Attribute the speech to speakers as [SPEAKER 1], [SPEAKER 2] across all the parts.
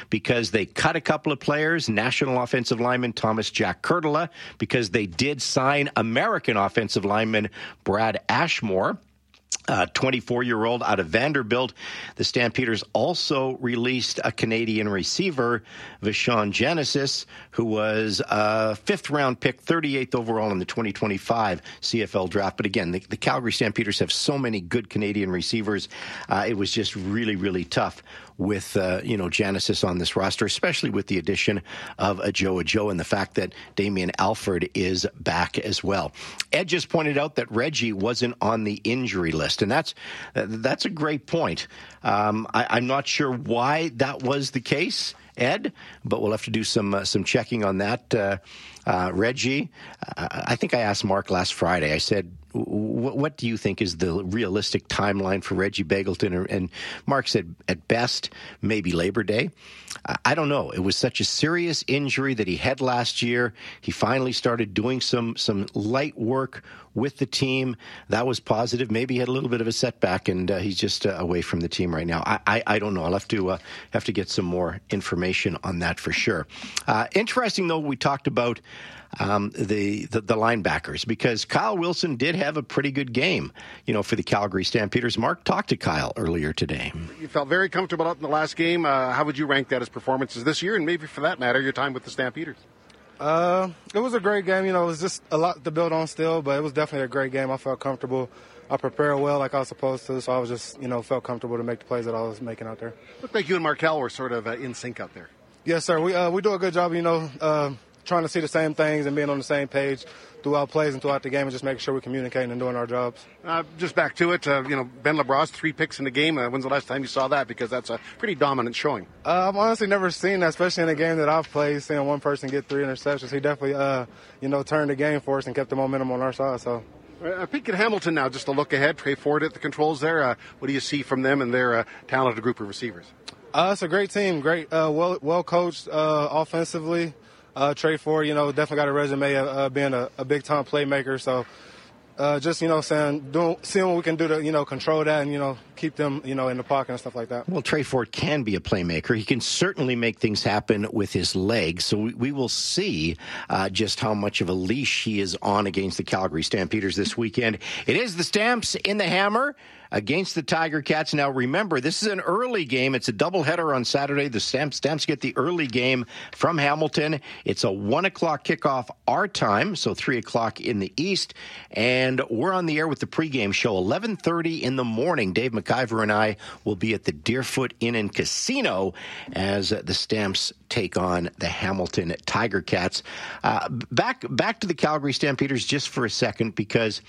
[SPEAKER 1] because they cut a couple of players, national offensive lineman Thomas Jack Kurtula, because they did sign American offensive lineman Brad Ashmore, 24-year-old out of Vanderbilt. The Stampeders also released a Canadian receiver, Vashon Genesis, who was a fifth-round pick, 38th overall in the 2025 CFL draft. But again, the Calgary Stampeders have so many good Canadian receivers. It was just really, really tough with, Genesis on this roster, especially with the addition of Ajo and the fact that Damian Alford is back as well. Ed just pointed out that Reggie wasn't on the injury list, and that's a great point. I'm not sure why that was the case, Ed, but we'll have to do some checking on that. Reggie, I think I asked Mark last Friday. I said, what do you think is the realistic timeline for Reggie Begelton? And Mark said, at best, maybe Labor Day. I don't know. It was such a serious injury that he had last year. He finally started doing some light work with the team. That was positive. Maybe he had a little bit of a setback, and he's just away from the team right now. I don't know. I'll have to get some more information on that for sure. Interesting, though, we talked about the linebackers, because Kyle Wilson did have a pretty good game, for the Calgary Stampeders. Mark talked to Kyle earlier today.
[SPEAKER 2] You felt very comfortable out in the last game. How would you rank that as performances this year, and maybe for that matter, your time with the Stampeders?
[SPEAKER 3] It was a great game. It was just a lot to build on still, but it was definitely a great game. I felt comfortable. I prepared well like I was supposed to, so I was just, felt comfortable to make the plays that I was making out there.
[SPEAKER 2] Looked like you and Markel were sort of in sync out there.
[SPEAKER 3] Yes, sir. We do a good job, trying to see the same things and being on the same page throughout plays and throughout the game, and just making sure we're communicating and doing our jobs.
[SPEAKER 2] Just back to it, Ben LeBras, 3 picks in the game. When's the last time you saw that? Because that's a pretty dominant showing.
[SPEAKER 3] I've honestly never seen that, especially in a game that I've played, seeing one person get 3 interceptions. He definitely, turned the game for us and kept the momentum on our side. So.
[SPEAKER 2] Peek at Hamilton now, just to look ahead. Trey Ford at the controls there. What do you see from them and their talented group of receivers?
[SPEAKER 3] It's a great team, great, well coached offensively. Trey Ford, definitely got a resume of being a big-time playmaker. So seeing what we can do to, control that and, keep them, in the pocket and stuff like that.
[SPEAKER 1] Well, Trey Ford can be a playmaker. He can certainly make things happen with his legs. So we will see just how much of a leash he is on against the Calgary Stampeders this weekend. It is the Stamps in the Hammer against the Tiger Cats. Now, remember, this is an early game. It's a doubleheader on Saturday. The Stamps get the early game from Hamilton. It's a 1 o'clock kickoff our time, so 3 o'clock in the East. And we're on the air with the pregame show, 11:30 in the morning. Dave McIver and I will be at the Deerfoot Inn and Casino as the Stamps take on the Hamilton Tiger Cats. Back to the Calgary Stampeders just for a second, because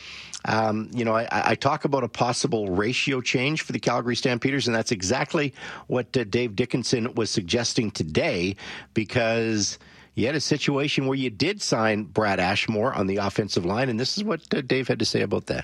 [SPEAKER 1] I talk about a possible ratio change for the Calgary Stampeders, and that's exactly what Dave Dickinson was suggesting today, because you had a situation where you did sign Brad Ashmore on the offensive line, and this is what Dave had to say about that.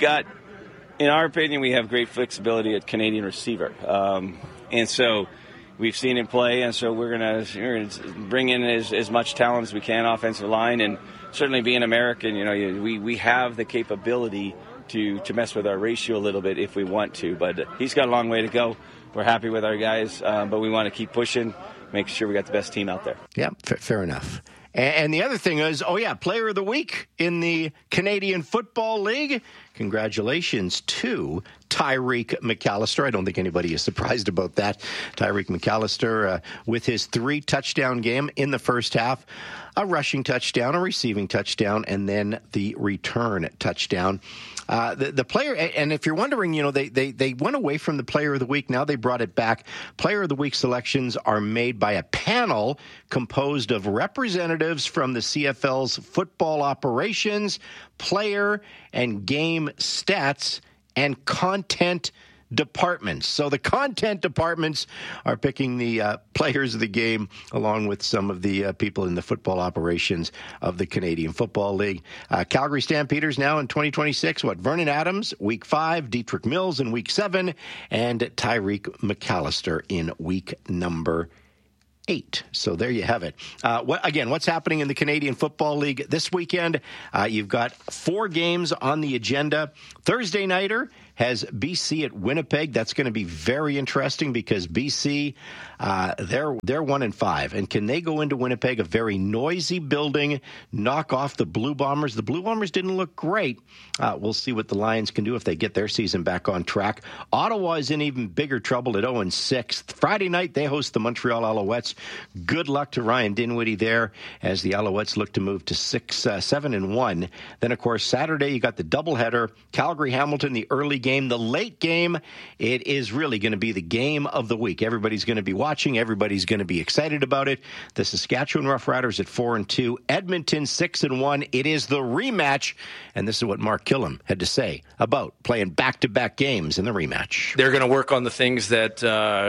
[SPEAKER 4] In our opinion, we have great flexibility at Canadian receiver, and so we've seen him play, and so we're gonna bring in as much talent as we can offensive line, and certainly being American, we have the capability to mess with our ratio a little bit if we want to, but he's got a long way to go. We're happy with our guys, but we want to keep pushing, make sure we got the best team out there.
[SPEAKER 1] Yeah, fair enough. And the other thing is, Player of the Week in the Canadian Football League. Congratulations to Tyreek McAllister. I don't think anybody is surprised about that. Tyreek McAllister with his 3-touchdown game in the first half, a rushing touchdown, a receiving touchdown, and then the return touchdown. The player, and if you're wondering, they went away from the Player of the Week. Now they brought it back. Player of the Week selections are made by a panel composed of representatives from the CFL's football operations, player and game stats, and content departments. So the content departments are picking the players of the game, along with some of the people in the football operations of the Canadian Football League. Calgary Stampeders now in 2026. Vernon Adams, Week 5, Dietrich Mills in Week 7, and Tyreek McAllister in week number 8. So there you have it. What's happening in the Canadian Football League this weekend? You've got 4 games on the agenda. Thursday nighter, has BC at Winnipeg. That's going to be very interesting because BC, they're 1-5. And can they go into Winnipeg, a very noisy building, knock off the Blue Bombers? The Blue Bombers didn't look great. We'll see what the Lions can do if they get their season back on track. Ottawa is in even bigger trouble at 0-6. Friday night, they host the Montreal Alouettes. Good luck to Ryan Dinwiddie there as the Alouettes look to move to 7-1. Then, of course, Saturday, you got the doubleheader. Calgary-Hamilton, the early game. The late game, it is really going to be the game of the week. Everybody's going to be watching. Everybody's going to be excited about it. The Saskatchewan Roughriders at 4-2. Edmonton 6-1. It is the rematch. And this is what Mark Killam had to say about playing back-to-back games in the rematch.
[SPEAKER 5] They're going to work on the things that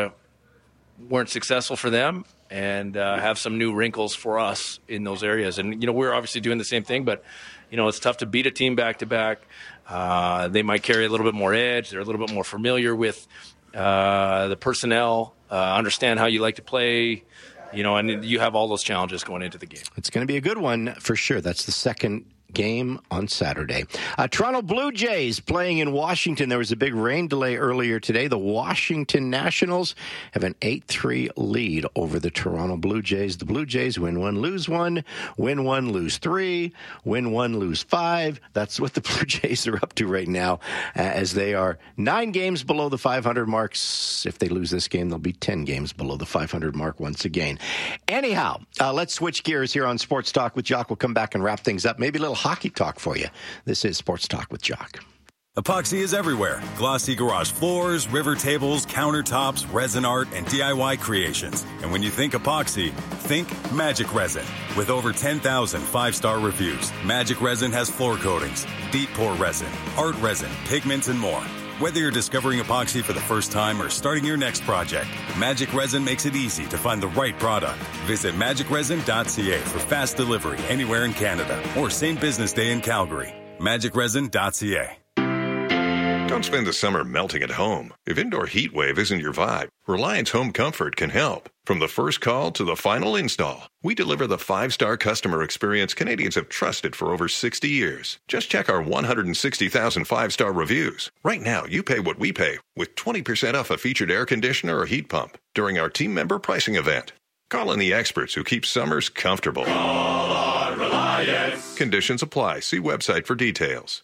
[SPEAKER 5] weren't successful for them and have some new wrinkles for us in those areas. And, we're obviously doing the same thing, but, it's tough to beat a team back-to-back. They might carry a little bit more edge. They're a little bit more familiar with the personnel, understand how you like to play, and you have all those challenges going into the game.
[SPEAKER 1] It's going to be a good one for sure. That's the second game on Saturday. Toronto Blue Jays playing in Washington. There was a big rain delay earlier today. The Washington Nationals have an 8-3 lead over the Toronto Blue Jays. The Blue Jays win 1, lose 1, win 1, lose 3, win 1, lose 5. That's what the Blue Jays are up to right now, as they are 9 games below the 500 marks. If they lose this game, they'll be 10 games below the 500 mark once again. Anyhow, let's switch gears here on Sports Talk with Jock. We'll come back and wrap things up. Maybe a little hockey talk for you. This is Sports Talk with Jock.
[SPEAKER 6] Epoxy is everywhere. Glossy garage floors, river tables, countertops, resin art, and DIY creations. And when you think epoxy, think Magic Resin. With over 10,000 5-star reviews, Magic Resin has floor coatings, deep pour resin, art resin, pigments, and more. Whether you're discovering epoxy for the first time or starting your next project, Magic Resin makes it easy to find the right product. Visit magicresin.ca for fast delivery anywhere in Canada or same business day in Calgary. magicresin.ca.
[SPEAKER 7] Don't spend the summer melting at home. If indoor heat wave isn't your vibe, Reliance Home Comfort can help. From the first call to the final install, we deliver the 5-star customer experience Canadians have trusted for over 60 years. Just check our 160,000 5-star reviews. Right now, you pay what we pay with 20% off a featured air conditioner or heat pump during our team member pricing event. Call in the experts who keep summers comfortable.
[SPEAKER 8] Call on Reliance.
[SPEAKER 7] Conditions apply. See website for details.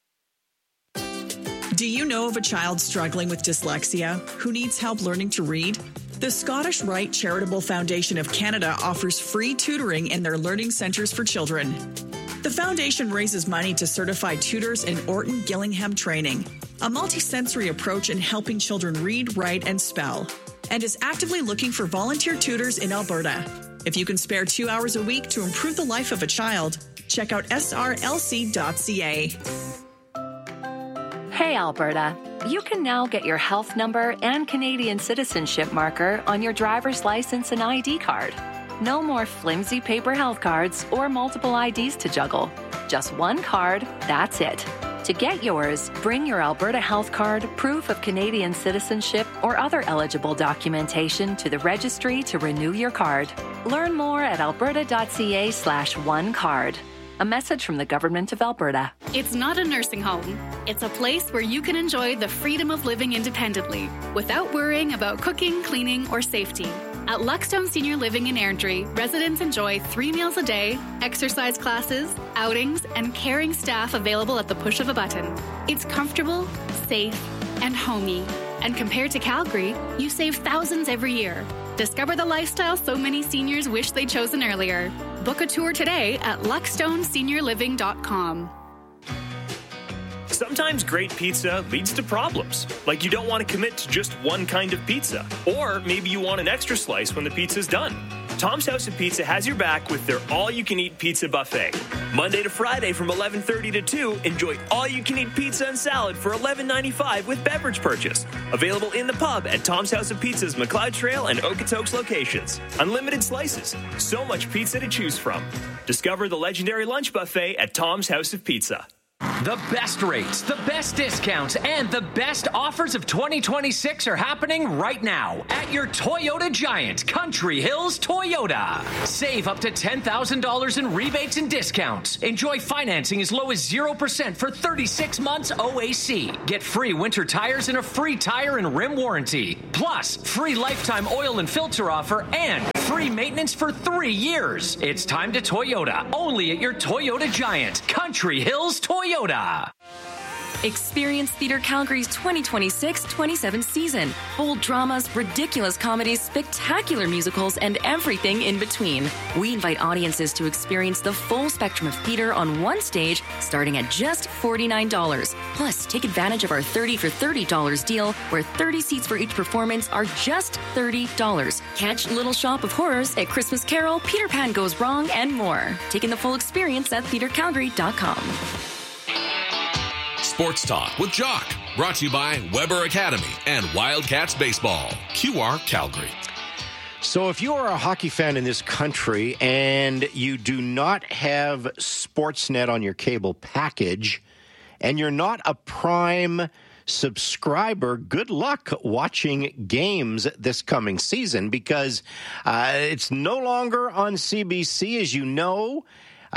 [SPEAKER 9] Do you know of a child struggling with dyslexia who needs help learning to read? The Scottish Rite Charitable Foundation of Canada offers free tutoring in their learning centres for children. The foundation raises money to certify tutors in Orton Gillingham training, a multisensory approach in helping children read, write, and spell, and is actively looking for volunteer tutors in Alberta. If you can spare 2 hours a week to improve the life of a child, check out srlc.ca.
[SPEAKER 10] Hey, Alberta. You can now get your health number and Canadian citizenship marker on your driver's license and ID card. No more flimsy paper health cards or multiple IDs to juggle. Just one card, that's it. To get yours, bring your Alberta health card, proof of Canadian citizenship, or other eligible documentation to the registry to renew your card. Learn more at alberta.ca/onecard. A message from the Government of Alberta.
[SPEAKER 11] It's not a nursing home. It's a place where you can enjoy the freedom of living independently without worrying about cooking, cleaning, or safety. At Luckstone Senior Living in Airdrie, residents enjoy 3 meals a day, exercise classes, outings, and caring staff available at the push of a button. It's comfortable, safe, and homey. And compared to Calgary, you save thousands every year. Discover the lifestyle so many seniors wish they'd chosen earlier. Book a tour today at luckstoneseniorliving.com.
[SPEAKER 12] Sometimes great pizza leads to problems, like you don't want to commit to just one kind of pizza, or maybe you want an extra slice when the pizza's done. Tom's House of Pizza has your back with their all-you-can-eat pizza buffet. Monday to Friday from 11:30 to 2, enjoy all-you-can-eat pizza and salad for $11.95 with beverage purchase. Available in the pub at Tom's House of Pizza's McLeod Trail and Okotoks locations. Unlimited slices, so much pizza to choose from. Discover the legendary lunch buffet at Tom's House of Pizza.
[SPEAKER 13] The best rates, the best discounts, and the best offers of 2026 are happening right now at your Toyota Giant, Country Hills Toyota. Save up to $10,000 in rebates and discounts. Enjoy financing as low as 0% for 36 months OAC. Get free winter tires and a free tire and rim warranty. Plus, free lifetime oil and filter offer and free maintenance for 3 years. It's time to Toyota, only at your Toyota Giant, Country Hills Toyota.
[SPEAKER 14] Experience Theatre Calgary's 2026-27 season. Bold dramas, ridiculous comedies, spectacular musicals, and everything in between. We invite audiences to experience the full spectrum of theatre on one stage, starting at just $49. Plus, take advantage of our $30 for $30 deal, where 30 seats for each performance are just $30. Catch Little Shop of Horrors at Christmas Carol, Peter Pan Goes Wrong, and more. Taking the full experience at theatrecalgary.com.
[SPEAKER 15] Sports Talk with Jock, brought to you by Weber Academy and Wildcats Baseball, QR Calgary.
[SPEAKER 1] So if you are a hockey fan in this country and you do not have Sportsnet on your cable package and you're not a Prime subscriber, good luck watching games this coming season, because it's no longer on CBC, as you know.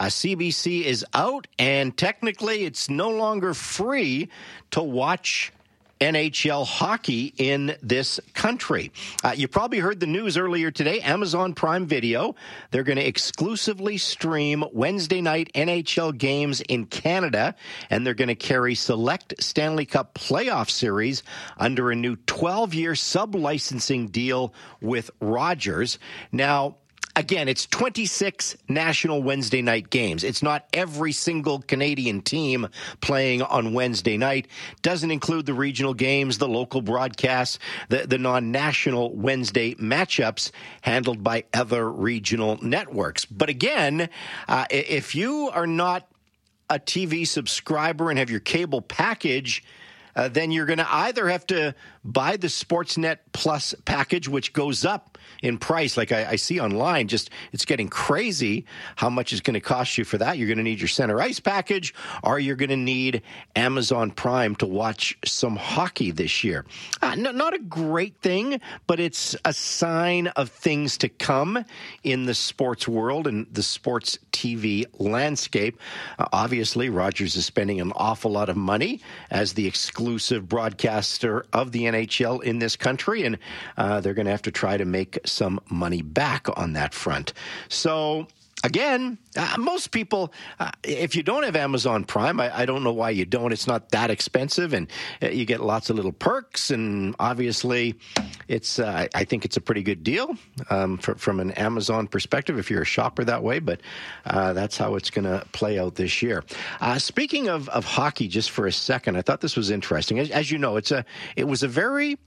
[SPEAKER 1] CBC is out, and technically it's no longer free to watch NHL hockey in this country. You probably heard the news earlier today. Amazon Prime Video, they're going to exclusively stream Wednesday night NHL games in Canada, and they're going to carry select Stanley Cup playoff series under a new 12-year sub-licensing deal with Rogers. Now, again, it's 26 national Wednesday night games. It's not every single Canadian team playing on Wednesday night. Doesn't include the regional games, the local broadcasts, the non-national Wednesday matchups handled by other regional networks. But again, if you are not a TV subscriber and have your cable package, then you're going to either have to buy the Sportsnet Plus package, which goes up in price. Like I see online, just it's getting crazy how much it's going to cost you for that. You're going to need your center ice package, or you're going to need Amazon Prime to watch some hockey this year. Not a great thing, but it's a sign of things to come in the sports world and the sports TV landscape. Obviously, Rogers is spending an awful lot of money as the exclusive broadcaster of the NHL in this country, and they're going to have to try to make some money back on that front. So, again, most people, if you don't have Amazon Prime, I don't know why you don't. It's not that expensive, and you get lots of little perks, and obviously it's I think it's a pretty good deal from an Amazon perspective if you're a shopper that way, but that's how it's going to play out this year. Speaking of hockey, just for a second, I thought this was interesting. As you know, it was a very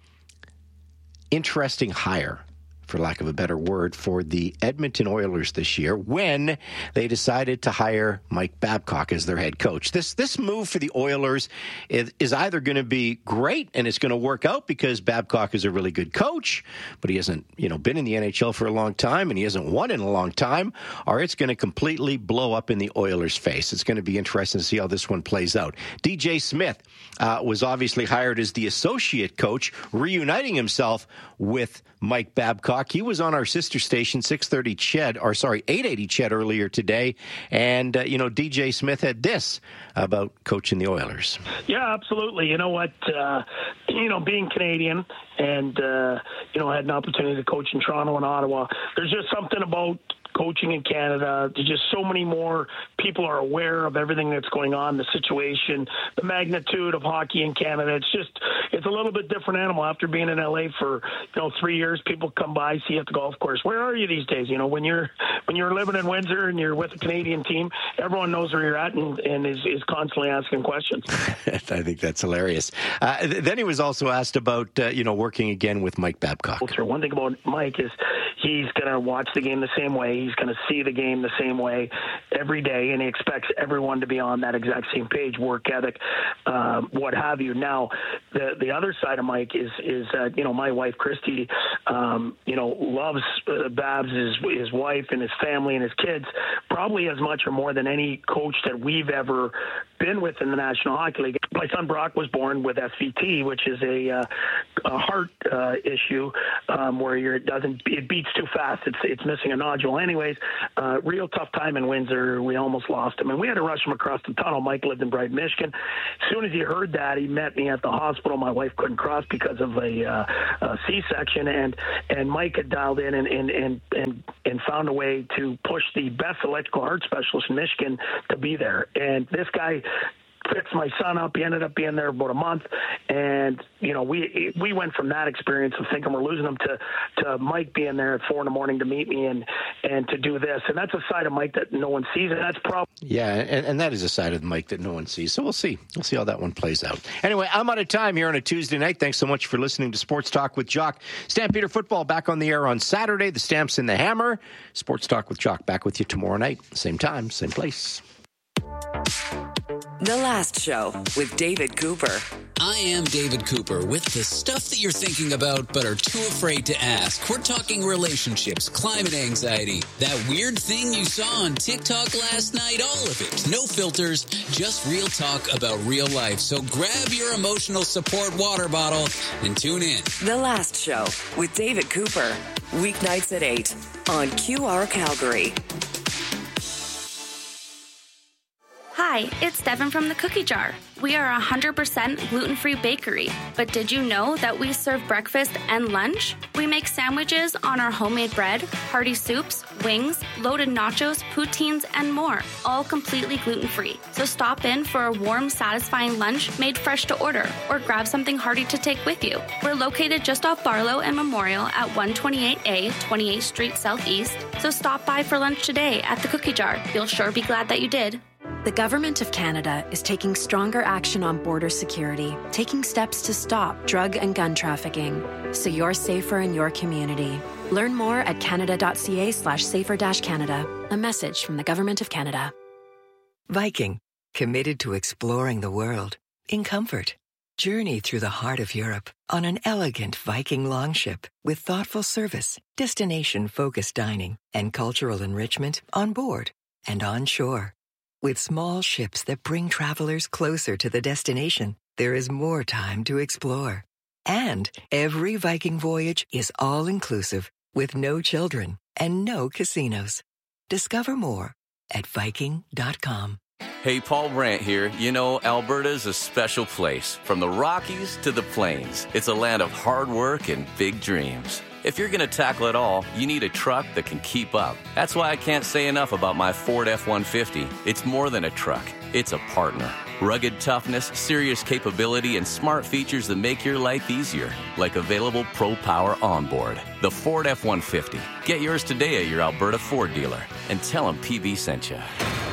[SPEAKER 1] interesting hire, for lack of a better word, for the Edmonton Oilers this year when they decided to hire Mike Babcock as their head coach. This move for the Oilers is either going to be great and it's going to work out because Babcock is a really good coach, but he hasn't been in the NHL for a long time and he hasn't won in a long time, or it's going to completely blow up in the Oilers' face. It's going to be interesting to see how this one plays out. DJ Smith was obviously hired as the associate coach, reuniting himself with Mike Babcock. He was on our sister station, 880 CHED earlier today. And, DJ Smith had this about coaching the Oilers.
[SPEAKER 16] Yeah, absolutely. You know what? Being Canadian and, had an opportunity to coach in Toronto and Ottawa, there's just something about coaching in Canada. There's just so many more people are aware of everything that's going on, the situation, the magnitude of hockey in Canada. It's a little bit different animal. After being in LA for 3 years, people come by, see you at the golf course. Where are you these days? When you're living in Windsor and you're with a Canadian team, everyone knows where you're at and is constantly asking questions.
[SPEAKER 1] I think that's hilarious. Then he was also asked about working again with Mike Babcock.
[SPEAKER 16] One thing about Mike is he's going to watch the game the same way. He's going to see the game the same way every day, and he expects everyone to be on that exact same page, work ethic, what have you. Now, the other side of Mike is my wife, Christy, loves Babs, his wife, and his family and his kids probably as much or more than any coach that we've ever been with in the National Hockey League. My son Brock was born with SVT, which is a heart issue where it beats too fast. It's missing a nodule. Anyways, real tough time in Windsor. We almost lost him, and we had to rush him across the tunnel. Mike lived in Brighton, Michigan. As soon as he heard that, he met me at the hospital. My wife couldn't cross because of a C-section, and Mike had dialed in and found a way to push the best electrical heart specialist in Michigan to be there. And this guy fixed my son up. He ended up being there about a month, and we went from that experience of thinking we're losing him to Mike being there at 4 a.m. to meet me and to do this. And that's a side of Mike that no one sees, and that's probably
[SPEAKER 1] and that is a side of Mike that no one sees. So we'll see how that one plays out. Anyway, I'm out of time here on a Tuesday night. Thanks so much for listening to Sports Talk with Jock. Stampeder football back on the air on Saturday. The Stamps and the Hammer. Sports Talk with Jock back with you tomorrow night, same time, same place.
[SPEAKER 17] The Last Show with David Cooper.
[SPEAKER 18] I am David Cooper with the stuff that you're thinking about but are too afraid to ask. We're talking relationships, climate anxiety, that weird thing you saw on TikTok last night, all of it. No filters, just real talk about real life. So grab your emotional support water bottle and tune in.
[SPEAKER 17] The Last Show with David Cooper. Weeknights at 8 on QR Calgary.
[SPEAKER 19] Hi, it's Devin from the Cookie Jar. We are a 100% gluten-free bakery, but did you know that we serve breakfast and lunch? We make sandwiches on our homemade bread, hearty soups, wings, loaded nachos, poutines, and more, all completely gluten-free. So stop in for a warm, satisfying lunch made fresh to order, or grab something hearty to take with you. We're located just off Barlow and Memorial at 128A, 28th Street Southeast, so stop by for lunch today at the Cookie Jar. You'll sure be glad that you did.
[SPEAKER 20] The Government of Canada is taking stronger action on border security, taking steps to stop drug and gun trafficking, so you're safer in your community. Learn more at canada.ca/safer-canada. A message from the Government of Canada.
[SPEAKER 21] Viking, committed to exploring the world in comfort. Journey through the heart of Europe on an elegant Viking longship with thoughtful service, destination-focused dining, and cultural enrichment on board and on shore. With small ships that bring travelers closer to the destination, there is more time to explore. And every Viking voyage is all-inclusive with no children and no casinos. Discover more at Viking.com.
[SPEAKER 22] Hey, Paul Brandt here. You know, Alberta's a special place. From the Rockies to the Plains, it's a land of hard work and big dreams. If you're going to tackle it all, you need a truck that can keep up. That's why I can't say enough about my Ford F-150. It's more than a truck. It's a partner. Rugged toughness, serious capability, and smart features that make your life easier, like available Pro Power Onboard. The Ford F-150. Get yours today at your Alberta Ford dealer and tell them PB sent you.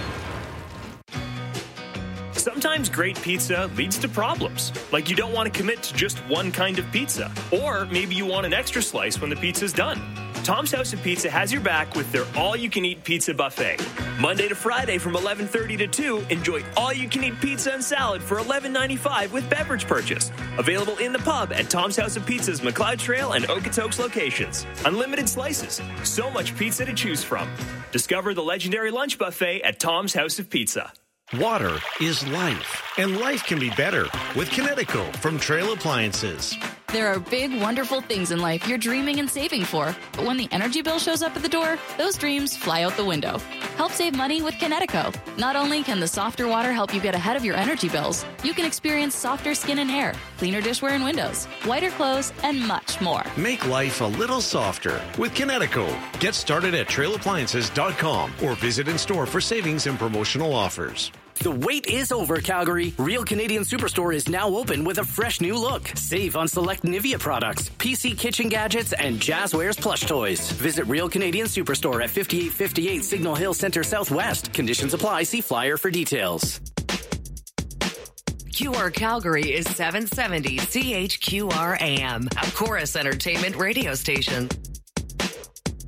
[SPEAKER 12] Sometimes great pizza leads to problems, like you don't want to commit to just one kind of pizza, or maybe you want an extra slice when the pizza's done. Tom's House of Pizza has your back with their all-you-can-eat pizza buffet. Monday to Friday from 11:30 to 2, enjoy all-you-can-eat pizza and salad for $11.95 with beverage purchase. Available in the pub at Tom's House of Pizza's McLeod Trail and Okotoks locations. Unlimited slices, so much pizza to choose from. Discover the legendary lunch buffet at Tom's House of Pizza.
[SPEAKER 23] Water is life, and life can be better with Kinetico from Trail Appliances.
[SPEAKER 24] There are big, wonderful things in life you're dreaming and saving for, but when the energy bill shows up at the door, those dreams fly out the window. Help save money with Kinetico. Not only can the softer water help you get ahead of your energy bills, you can experience softer skin and hair, cleaner dishware and windows, whiter clothes, and much more.
[SPEAKER 23] Make life a little softer with Kinetico. Get started at trailappliances.com or visit in store for savings and promotional offers.
[SPEAKER 25] The wait is over, Calgary. Real Canadian Superstore is now open with a fresh new look. Save on select Nivea products, PC kitchen gadgets, and Jazzwares plush toys. Visit Real Canadian Superstore at 5858 Signal Hill Center Southwest. Conditions apply. See flyer for details.
[SPEAKER 17] QR Calgary is 770 CHQR AM, a Chorus Entertainment radio station.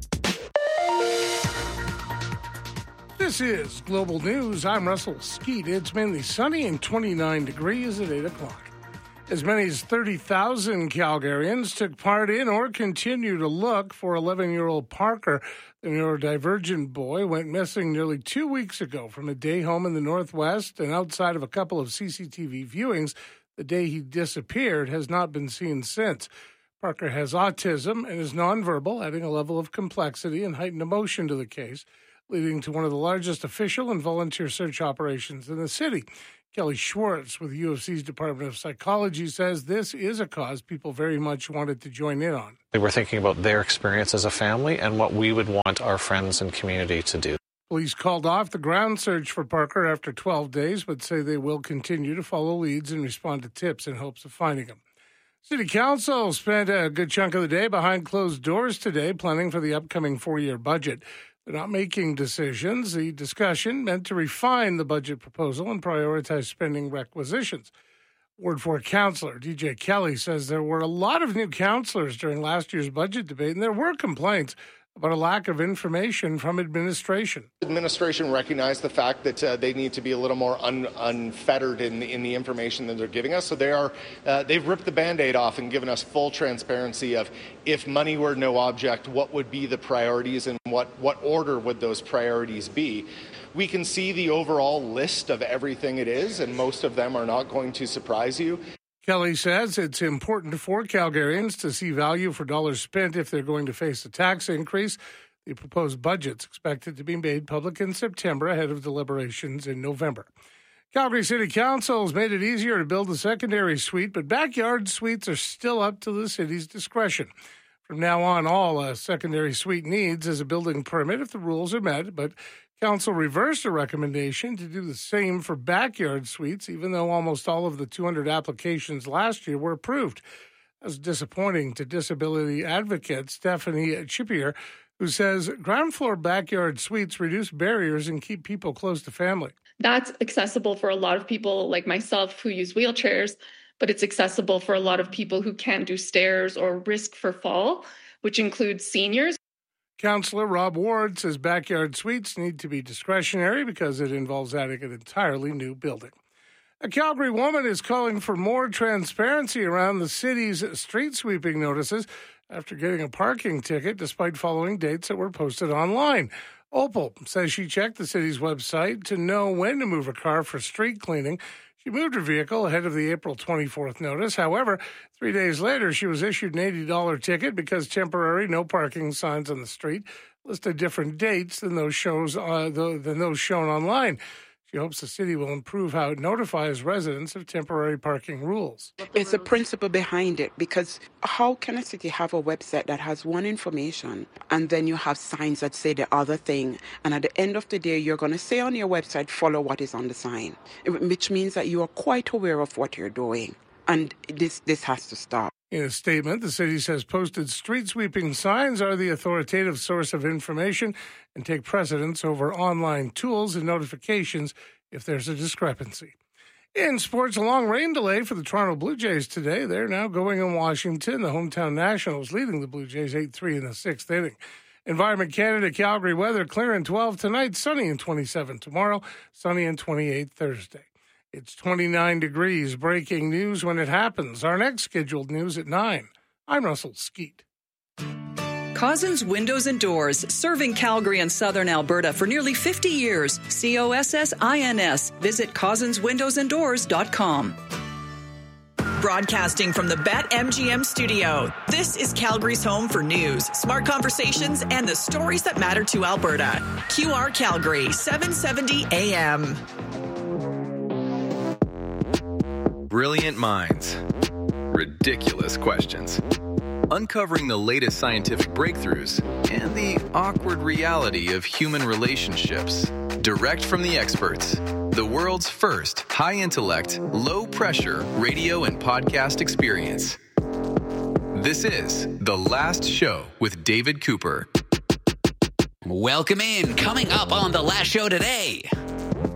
[SPEAKER 2] This is Global News. I'm Russell Skeet. It's mainly sunny and 29 degrees at 8 o'clock. As many as 30,000 Calgarians took part in or continue to look for 11-year-old Parker. The neurodivergent boy went missing nearly 2 weeks ago from a day home in the Northwest, and outside of a couple of CCTV viewings, the day he disappeared has not been seen since. Parker has autism and is nonverbal, adding a level of complexity and heightened emotion to the case, leading to one of the largest official and volunteer search operations in the city. Kelly Schwartz with U of C's Department of Psychology says this is a cause people very much wanted to join in on.
[SPEAKER 3] We're thinking about their experience as a family and what we would want our friends and community to do.
[SPEAKER 2] Police called off the ground search for Parker after 12 days, but say they will continue to follow leads and respond to tips in hopes of finding him. City Council spent a good chunk of the day behind closed doors today, planning for the upcoming four-year budget. They're not making decisions. The discussion meant to refine the budget proposal and prioritize spending requisitions. Ward 4 Councillor DJ Kelly says there were a lot of new councillors during last year's budget debate, and there were complaints about a lack of information from administration.
[SPEAKER 4] Administration recognized the fact that they need to be a little more unfettered in the information that they're giving us. So they've ripped the Band-Aid off and given us full transparency of if money were no object, what would be the priorities and what order would those priorities be. We can see the overall list of everything it is, and most of them are not going to surprise you.
[SPEAKER 2] Kelly says it's important for Calgarians to see value for dollars spent if they're going to face a tax increase. The proposed budget's expected to be made public in September ahead of deliberations in November. Calgary City Council has made it easier to build a secondary suite, but backyard suites are still up to the city's discretion. From now on, all a secondary suite needs is a building permit if the rules are met, but Council reversed a recommendation to do the same for backyard suites, even though almost all of the 200 applications last year were approved. That's disappointing to disability advocate Stephanie Chippier, who says ground floor backyard suites reduce barriers and keep people close to family.
[SPEAKER 5] That's accessible for a lot of people like myself who use wheelchairs, but it's accessible for a lot of people who can't do stairs or risk for fall, which includes seniors.
[SPEAKER 2] Councillor Rob Ward says backyard suites need to be discretionary because it involves adding an entirely new building. A Calgary woman is calling for more transparency around the city's street sweeping notices after getting a parking ticket despite following dates that were posted online. Opal says she checked the city's website to know when to move her car for street cleaning. She moved her vehicle ahead of the April 24th notice. However, 3 days later, she was issued an $80 ticket because temporary no parking signs on the street listed different dates than those shown online. She hopes the city will improve how it notifies residents of temporary parking rules.
[SPEAKER 6] It's a principle behind it, because how can a city have a website that has one information and then you have signs that say the other thing, and at the end of the day you're going to say on your website, follow what is on the sign, which means that you are quite aware of what you're doing, and this has to stop.
[SPEAKER 2] In a statement, the city says posted street sweeping signs are the authoritative source of information and take precedence over online tools and notifications if there's a discrepancy. In sports, a long rain delay for the Toronto Blue Jays today. They're now going in Washington. The hometown Nationals leading the Blue Jays 8-3 in the sixth inning. Environment Canada, Calgary weather, clear and 12 tonight, sunny and 27 tomorrow, sunny and 28 Thursday. It's 29 degrees. Breaking news when it happens. Our next scheduled news at 9. I'm Russell Skeet.
[SPEAKER 26] Cozzens Windows and Doors, serving Calgary and southern Alberta for nearly 50 years. COSSINS. Visit CozzensWindowsandDoors.com.
[SPEAKER 9] Broadcasting from the BetMGM studio, this is Calgary's home for news, smart conversations, and the stories that matter to Alberta. QR Calgary, 770 AM.
[SPEAKER 27] Brilliant minds. Ridiculous questions. Uncovering the latest scientific breakthroughs and the awkward reality of human relationships. Direct from the experts. The world's first high-intellect, low-pressure radio and podcast experience. This is The Last Show with David Cooper.
[SPEAKER 18] Welcome in. Coming up on The Last Show today.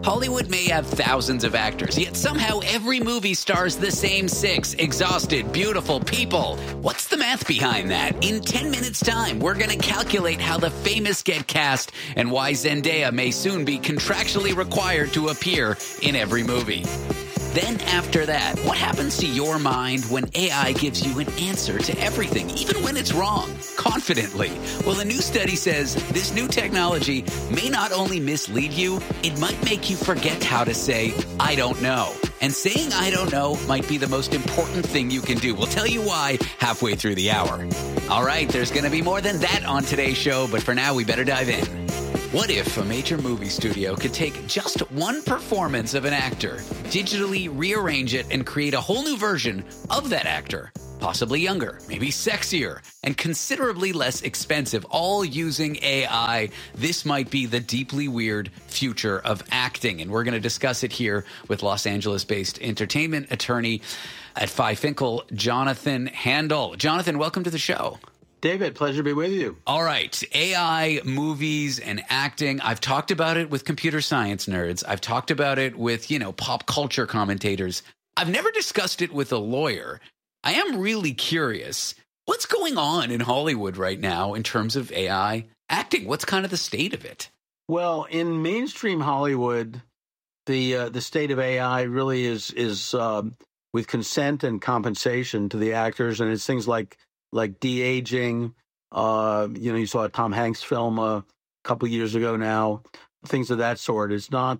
[SPEAKER 18] Hollywood may have thousands of actors, yet somehow every movie stars the same 6 exhausted, beautiful people. What's the math behind that? In 10 minutes' time, we're going to calculate how the famous get cast and why Zendaya may soon be contractually required to appear in every movie. Then after that, what happens to your mind when AI gives you an answer to everything, even when it's wrong, confidently? Well, a new study says this new technology may not only mislead you, it might make you forget how to say, I don't know. And saying I don't know might be the most important thing you can do. We'll tell you why halfway through the hour. All right, there's going to be more than that on today's show, but for now, we better dive in. What if a major movie studio could take just one performance of an actor, digitally rearrange it, and create a whole new version of that actor? Possibly younger, maybe sexier, and considerably less expensive, all using AI. This might be the deeply weird future of acting, and we're going to discuss it here with Los Angeles-based entertainment attorney at Phi Finkel, Jonathan Handel. Jonathan, welcome to the show.
[SPEAKER 7] David, pleasure to be with you.
[SPEAKER 18] All right. AI, movies, and acting. I've talked about it with computer science nerds. I've talked about it with, pop culture commentators. I've never discussed it with a lawyer. I am really curious. What's going on in Hollywood right now in terms of AI acting? What's kind of the state of it?
[SPEAKER 7] Well, in mainstream Hollywood, the state of AI really is with consent and compensation to the actors, and it's things like de-aging. You saw a Tom Hanks film a couple of years ago now, things of that sort. It's not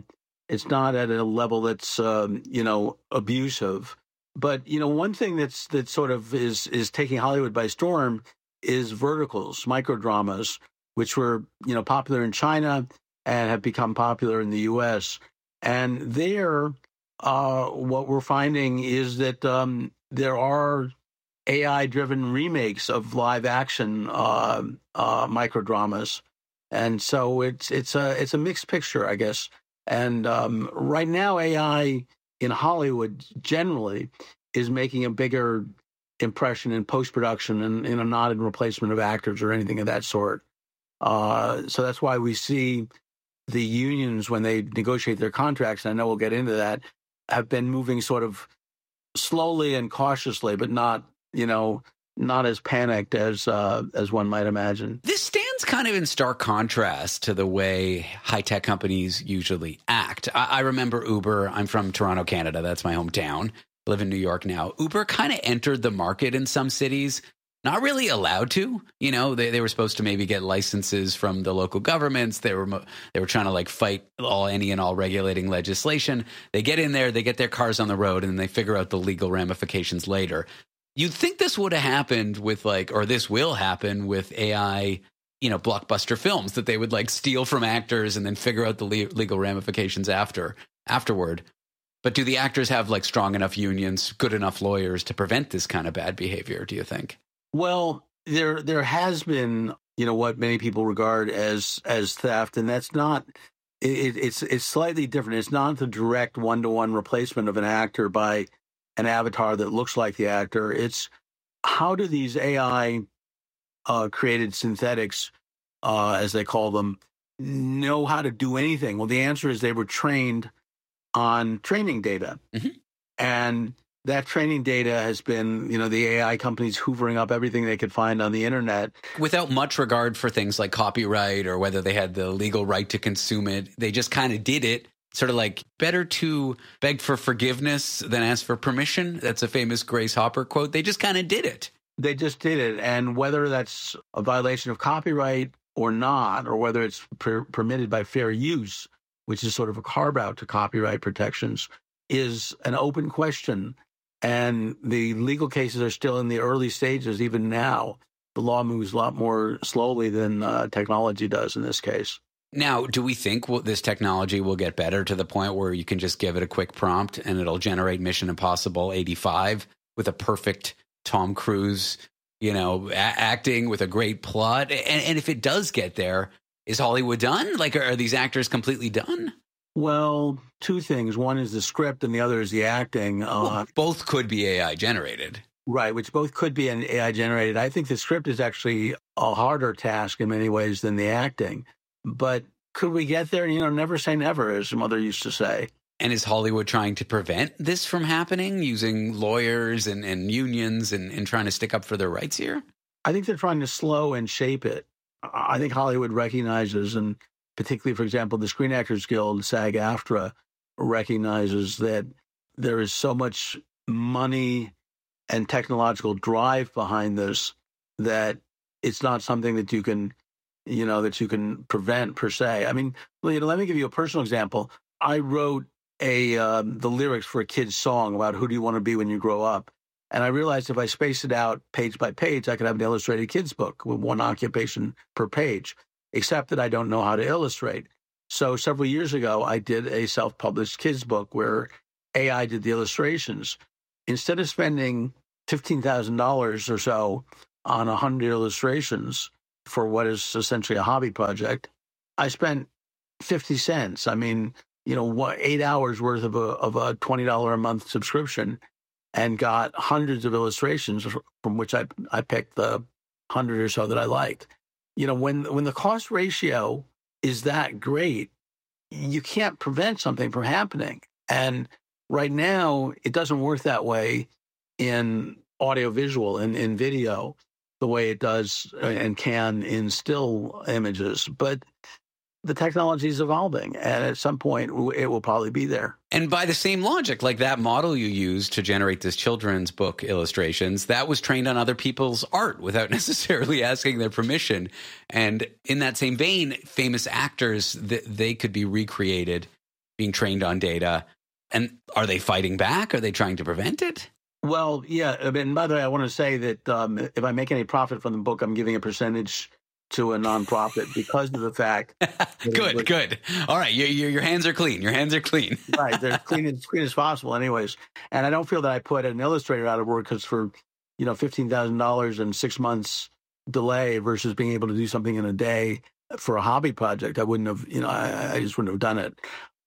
[SPEAKER 7] at a level that's abusive. But one thing that sort of is taking Hollywood by storm is verticals, microdramas, which were popular in China and have become popular in the U.S. And there, what we're finding is that there are AI-driven remakes of live-action microdramas, and so it's a mixed picture, I guess. And right now, AI in Hollywood generally is making a bigger impression in post-production, and not in replacement of actors or anything of that sort. So that's why we see the unions, when they negotiate their contracts, and I know we'll get into that, have been moving sort of slowly and cautiously, but not as panicked as one might imagine.
[SPEAKER 18] This stands kind of in stark contrast to the way high-tech companies usually act. I remember Uber. I'm from Toronto, Canada. That's my hometown. I live in New York now. Uber kind of entered the market in some cities, not really allowed to. They were supposed to maybe get licenses from the local governments. They were trying to fight any and all regulating legislation. They get in there, they get their cars on the road, and then they figure out the legal ramifications later. You'd think this would have happened with or this will happen with AI, blockbuster films, that they would steal from actors and then figure out the legal ramifications afterward. But do the actors have strong enough unions, good enough lawyers to prevent this kind of bad behavior, do you think?
[SPEAKER 7] Well, there has been, what many people regard as theft, and that's not. It's slightly different. It's not the direct one-to-one replacement of an actor by an avatar that looks like the actor. It's how do these AI created synthetics, as they call them, know how to do anything? Well, the answer is they were trained on training data. Mm-hmm. And that training data has been, the AI companies hoovering up everything they could find on the internet.
[SPEAKER 18] Without much regard for things like copyright or whether they had the legal right to consume it. They just kind of did it. Sort of better to beg for forgiveness than ask for permission. That's a famous Grace Hopper quote. They just kind of did it.
[SPEAKER 7] They just did it. And whether that's a violation of copyright or not, or whether it's permitted by fair use, which is sort of a carve-out to copyright protections, is an open question. And the legal cases are still in the early stages. Even now, the law moves a lot more slowly than technology does in this case.
[SPEAKER 18] Now, do we think this technology will get better to the point where you can just give it a quick prompt and it'll generate Mission Impossible 85 with a perfect Tom Cruise, acting with a great plot? And if it does get there, is Hollywood done? Are these actors completely done?
[SPEAKER 7] Well, two things. One is the script and the other is the acting.
[SPEAKER 18] Both could be AI generated.
[SPEAKER 7] Right, which both could be AI generated. I think the script is actually a harder task in many ways than the acting. But Could we get there? Never say never, as mother used to say.
[SPEAKER 8] And is Hollywood trying to prevent this from happening, using lawyers and unions and trying to stick up for their rights here?
[SPEAKER 7] I think they're trying to slow and shape it. I think Hollywood recognizes, and particularly, for example, the Screen Actors Guild, SAG-AFTRA, recognizes that there is so much money and technological drive behind this that it's not something that you can prevent per se. I mean, let me give you a personal example. I wrote the lyrics for a kid's song about who do you want to be when you grow up. And I realized if I spaced it out page by page, I could have an illustrated kids book with one occupation per page, except that I don't know how to illustrate. So several years ago, I did a self-published kids book where AI did the illustrations. Instead of spending $15,000 or so on 100 illustrations for what is essentially a hobby project, I spent 50 cents. I mean, 8 hours worth of a $20 a month subscription, and got hundreds of illustrations from which I picked the 100 or so that I liked. When the cost ratio is that great, you can't prevent something from happening. And right now, it doesn't work that way in audiovisual and in video the way it does and can in still images. But the technology is evolving, and at some point, it will probably be there.
[SPEAKER 8] And by the same logic, like that model you used to generate this children's book illustrations, that was trained on other people's art without necessarily asking their permission. And in that same vein, famous actors, they could be recreated, being trained on data. And are they fighting back? Are they trying to prevent it?
[SPEAKER 7] Well, yeah. I mean, by the way, I want to say that if I make any profit from the book, I'm giving a percentage to a nonprofit because of the fact.
[SPEAKER 8] Good. All right. Your hands are clean. Your hands are clean.
[SPEAKER 7] Right. They're clean as possible anyways. And I don't feel that I put an illustrator out of work because for, $15,000 and 6 months delay versus being able to do something in a day for a hobby project, I wouldn't have, I just wouldn't have done it.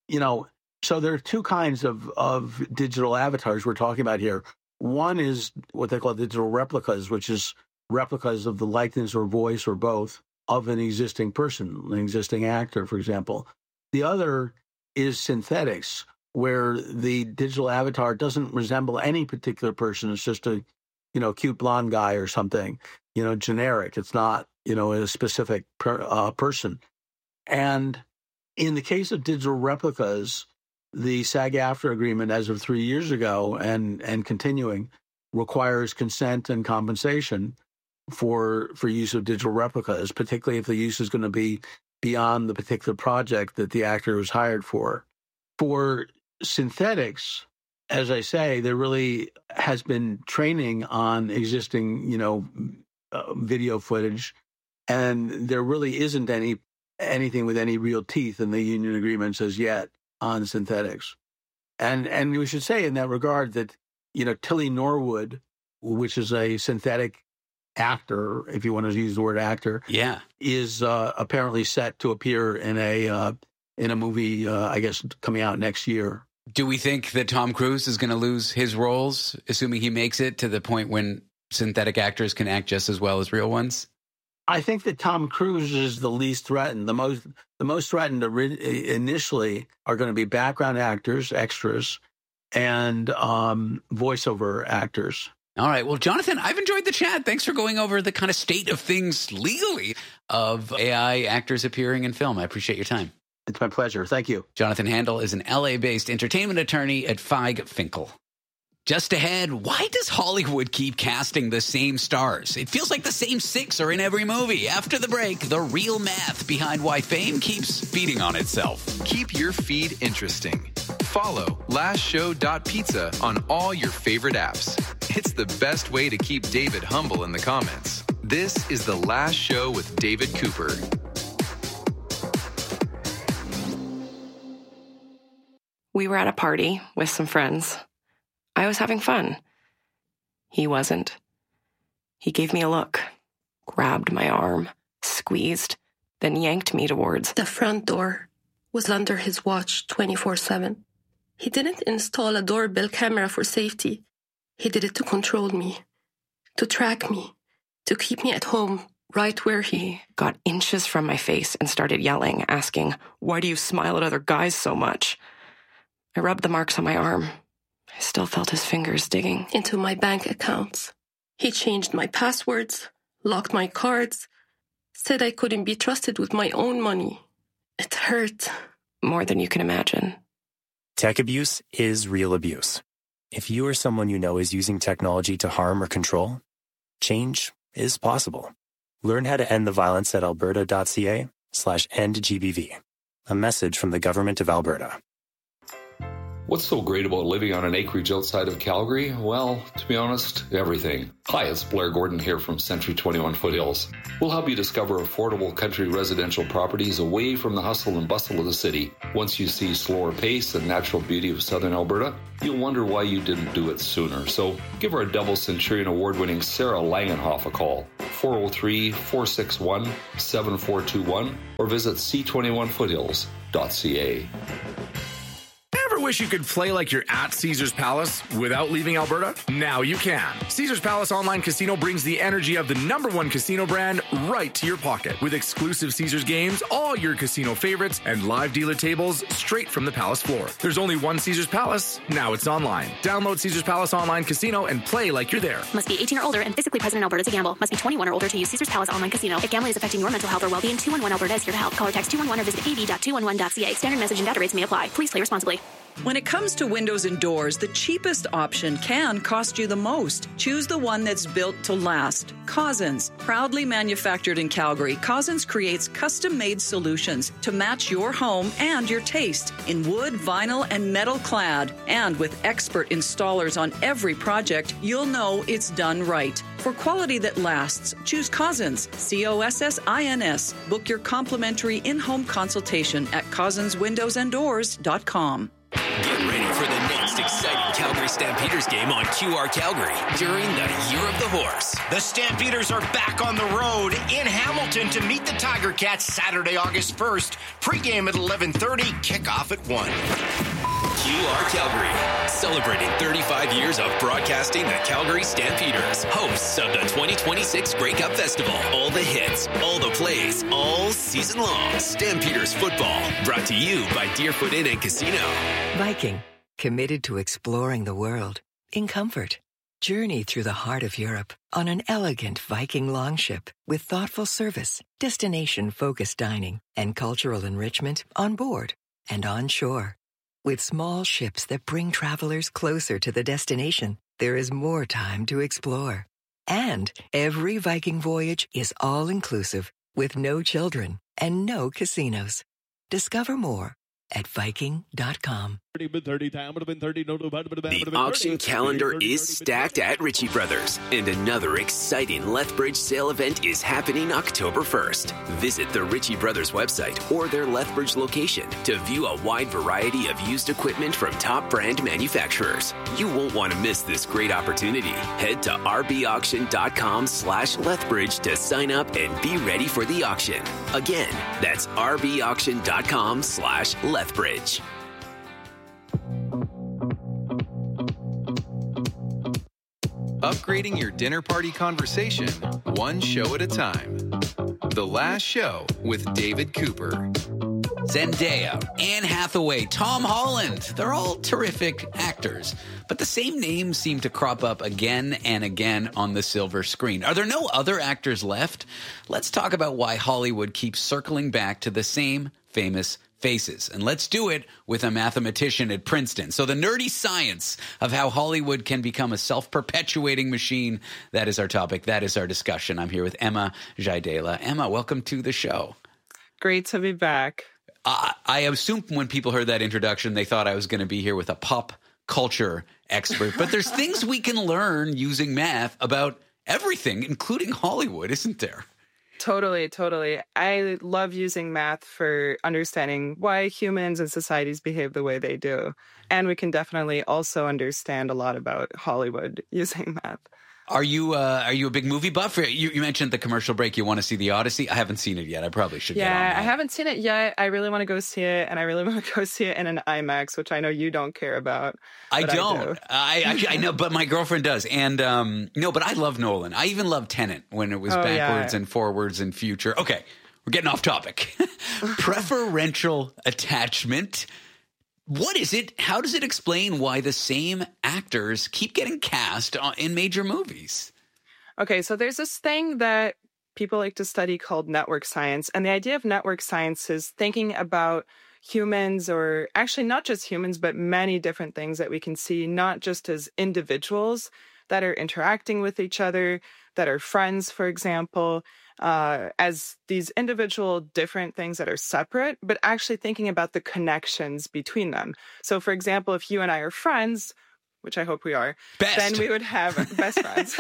[SPEAKER 7] So there are two kinds of digital avatars we're talking about here. One is what they call digital replicas, which is replicas of the likeness or voice or both of an existing person, an existing actor, for example. The other is synthetics, where the digital avatar doesn't resemble any particular person. It's just a, cute blonde guy or something, generic. It's not, a specific person. And in the case of digital replicas, the SAG-AFTRA agreement as of 3 years ago and continuing requires consent and compensation for use of digital replicas, particularly if the use is going to be beyond the particular project that the actor was hired for. For synthetics, as I say, there really has been training on existing, video footage, and there really isn't anything with any real teeth in the union agreements as yet on synthetics. And we should say in that regard that, Tilly Norwood, which is a synthetic actor, if you want to use the word actor, is apparently set to appear in a movie, I guess, coming out next year.
[SPEAKER 8] Do we think that Tom Cruise is going to lose his roles, assuming he makes it to the point when synthetic actors can act just as well as real ones?
[SPEAKER 7] I think that Tom Cruise is the least threatened. The most threatened initially are going to be background actors, extras, and voiceover actors.
[SPEAKER 8] All right. Well, Jonathan, I've enjoyed the chat. Thanks for going over the kind of state of things legally of AI actors appearing in film. I appreciate your time.
[SPEAKER 7] It's my pleasure. Thank you.
[SPEAKER 8] Jonathan Handel is an LA-based entertainment attorney at Feig Finkel. Just ahead, why does Hollywood keep casting the same stars? It feels like the same 6 are in every movie. After the break, the real math behind why fame keeps feeding on itself.
[SPEAKER 27] Keep your feed interesting. Follow lastshow.pizza on all your favorite apps. It's the best way to keep David humble in the comments. This is The Last Show with David Cooper.
[SPEAKER 10] We were at a party with some friends. I was having fun. He wasn't. He gave me a look, grabbed my arm, squeezed, then yanked me towards
[SPEAKER 11] the front door. Was under his watch 24/7. He didn't install a doorbell camera for safety. He did it to control me, to track me, to keep me at home right where he
[SPEAKER 10] got inches from my face and started yelling, asking, "Why do you smile at other guys so much?" I rubbed the marks on my arm. I still felt his fingers digging
[SPEAKER 11] into my bank accounts. He changed my passwords, locked my cards, said I couldn't be trusted with my own money. It hurt.
[SPEAKER 10] More than you can imagine.
[SPEAKER 1] Tech abuse is real abuse. If you or someone you know is using technology to harm or control, change is possible. Learn how to end the violence at alberta.ca/endgbv. A message from the Government of Alberta.
[SPEAKER 13] What's so great about living on an acreage outside of Calgary? Well, to be honest, everything. Hi, it's Blair Gordon here from Century 21 Foothills. We'll help you discover affordable country residential properties away from the hustle and bustle of the city. Once you see slower pace and natural beauty of southern Alberta, you'll wonder why you didn't do it sooner. So give our double Centurion award-winning Sarah Langenhoff a call, 403-461-7421, or visit c21foothills.ca.
[SPEAKER 14] Wish you could play like you're at Caesars Palace without leaving Alberta? Now you can. Caesars Palace Online Casino brings the energy of the #1 casino brand right to your pocket. With exclusive Caesars games, all your casino favorites, and live dealer tables straight from the Palace floor. There's only one Caesars Palace. Now it's online. Download Caesars Palace Online Casino and play like you're there.
[SPEAKER 15] Must be 18 or older and physically present in Alberta to gamble. Must be 21 or older to use Caesars Palace Online Casino. If gambling is affecting your mental health or well-being, 211 Alberta is here to help. Call or text 211 or visit av.211.ca. Standard message and data rates may apply. Please play responsibly.
[SPEAKER 26] When it comes to windows and doors, the cheapest option can cost you the most. Choose the one that's built to last. Cozzens. Proudly manufactured in Calgary, Cozzens creates custom-made solutions to match your home and your taste in wood, vinyl, and metal clad. And with expert installers on every project, you'll know it's done right. For quality that lasts, choose Cozzens, Cossins. Book your complimentary in-home consultation at cozzenswindowsanddoors.com.
[SPEAKER 16] Get ready for the next exciting Calgary Stampeders game on QR Calgary during the Year of the Horse.
[SPEAKER 19] The Stampeders are back on the road in Hamilton to meet the Tiger Cats Saturday, August 1st. Pre-game at 11:30, kickoff at 1.
[SPEAKER 16] QR Calgary, celebrating 35 years of broadcasting the Calgary Stampeders, hosts of the 2026 Grey Cup Festival. All the hits, all the plays, all season long. Stampeders football, brought to you by Deerfoot Inn and Casino.
[SPEAKER 21] Viking, committed to exploring the world in comfort. Journey through the heart of Europe on an elegant Viking longship with thoughtful service, destination-focused dining, and cultural enrichment on board and on shore. With small ships that bring travelers closer to the destination, there is more time to explore. And every Viking voyage is all-inclusive with no children and no casinos. Discover more at Viking.com.
[SPEAKER 16] The auction calendar is stacked at Ritchie Brothers, and another exciting Lethbridge sale event is happening October 1st. Visit the Ritchie Brothers website or their Lethbridge location to view a wide variety of used equipment from top brand manufacturers. You won't want to miss this great opportunity. Head to rbauction.com/Lethbridge to sign up and be ready for the auction. Again, that's rbauction.com/Lethbridge.
[SPEAKER 27] Upgrading your dinner party conversation, one show at a time. The Last Show with David Cooper.
[SPEAKER 8] Zendaya, Anne Hathaway, Tom Holland. They're all terrific actors, but the same names seem to crop up again and again on the silver screen. Are there no other actors left? Let's talk about why Hollywood keeps circling back to the same famous faces. And let's do it with a mathematician at Princeton. So the nerdy science of how Hollywood can become a self-perpetuating machine, that is our topic. That is our discussion. I'm here with Emma Jaidela. Emma, welcome to the show.
[SPEAKER 20] Great to be back.
[SPEAKER 8] I assume when people heard that introduction, they thought I was going to be here with a pop culture expert. But there's things we can learn using math about everything, including Hollywood, isn't there?
[SPEAKER 20] Totally. I love using math for understanding why humans and societies behave the way they do. And we can definitely also understand a lot about Hollywood using math.
[SPEAKER 8] Are you a big movie buff? You mentioned the commercial break. You want to see The Odyssey? I haven't seen it yet. I probably should.
[SPEAKER 20] Yeah,
[SPEAKER 8] get on that.
[SPEAKER 20] I haven't seen it yet. I really want to go see it, and I really want to go see it in an IMAX, which I know you don't care about.
[SPEAKER 8] I don't. I know, but my girlfriend does. And no, but I love Nolan. I even love Tenet when it was backwards and forwards and future. Okay, we're getting off topic. Preferential attachment. What is it? How does it explain why the same actors keep getting cast in major movies?
[SPEAKER 20] Okay, so there's this thing that people like to study called network science. And the idea of network science is thinking about humans, or actually not just humans, but many different things that we can see, not just as individuals that are interacting with each other, that are friends, for example, as these individual different things that are separate, but actually thinking about the connections between them. So, for example, if you and I are friends, which I hope we are, then we would have best friends.